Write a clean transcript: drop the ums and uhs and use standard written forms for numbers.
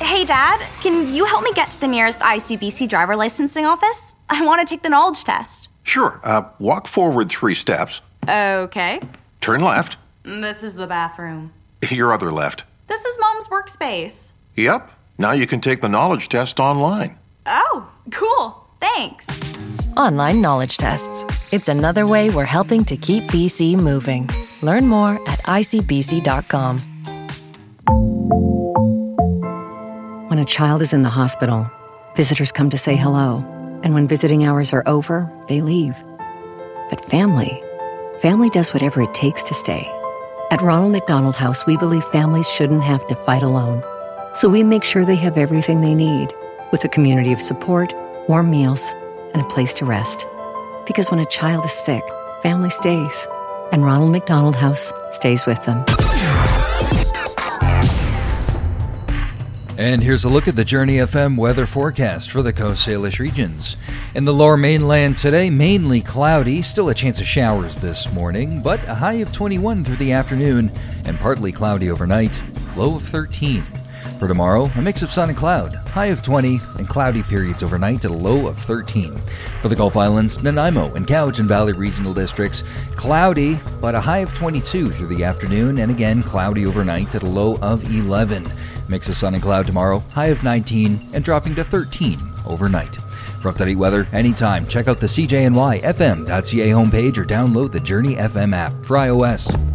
Hey, Dad, can you help me get to the nearest ICBC driver licensing office? I want to take the knowledge test. Sure. Walk forward 3 steps. Okay. Turn left. This is the bathroom. Your other left. This is Mom's workspace. Yep. Now you can take the knowledge test online. Oh, cool. Thanks. Online knowledge tests. It's another way we're helping to keep BC moving. Learn more at icbc.com. When a child is in the hospital, visitors come to say hello. And when visiting hours are over, they leave. But family does whatever it takes to stay. At Ronald McDonald House, we believe families shouldn't have to fight alone. So we make sure they have everything they need, with a community of support, warm meals, and a place to rest. Because when a child is sick, family stays. And Ronald McDonald House stays with them. And here's a look at the Journey FM weather forecast for the Coast Salish regions. In the lower mainland today, mainly cloudy, still a chance of showers this morning, but a high of 21 through the afternoon and partly cloudy overnight, low of 13. For tomorrow, a mix of sun and cloud, high of 20 and cloudy periods overnight at a low of 13. For the Gulf Islands, Nanaimo and Cowichan Valley regional districts, cloudy, but a high of 22 through the afternoon and again cloudy overnight at a low of 11. Mix of sun and cloud tomorrow, high of 19 and dropping to 13 overnight. For up-to-date weather anytime, check out the CJNY FM.ca homepage or download the Journey FM app for iOS.